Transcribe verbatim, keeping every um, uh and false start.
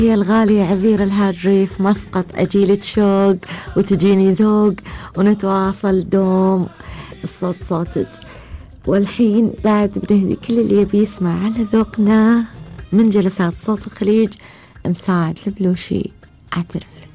هي الغالية عذير الهالريف مسقط أجيلة شوق وتجيني ذوق ونتواصل دوم الصوت صوتك. والحين بعد بنهدي كل اللي يبي يسمع على ذوقنا من جلسات صوت الخليج مساعد البلوشي. أعترف.